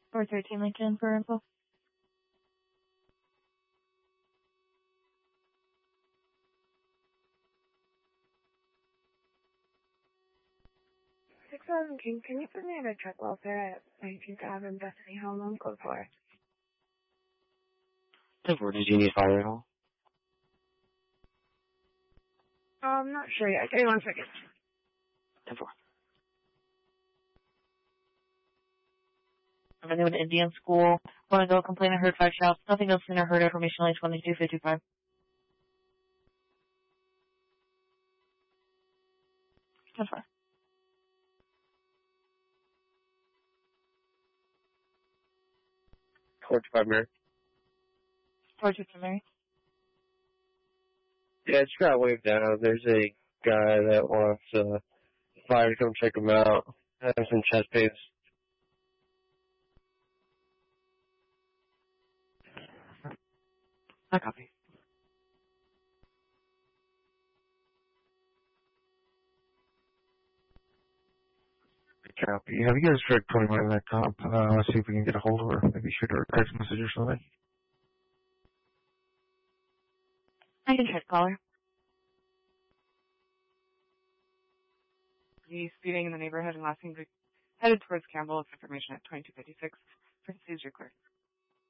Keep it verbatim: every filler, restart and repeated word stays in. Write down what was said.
four thirteen Lincoln for info. six thousand King, can you put me in a truck welfare at nineteenth Avenue, Bethany Home Loan Code four? ten four, did you need fire at all? Oh, I'm not sure yet. Give me one second. ten four. I'm going to an Indian school. Want to go complain I heard five shots. Nothing else seen or heard. Information only twenty-two fifty-five. ten four. four two five, Mary. four two five, Mary. Yeah, just got waved down. There's a guy that wants uh, fire to come check him out. Has some chest pains. I copy. Copy. Have you guys tried putting on that cop? Uh, let's see if we can get a hold of her. Maybe shoot her a text message or something. I can try to call her. He's speeding in the neighborhood and last thing headed towards Campbell with information at twenty-two fifty-six. Frequency is clear.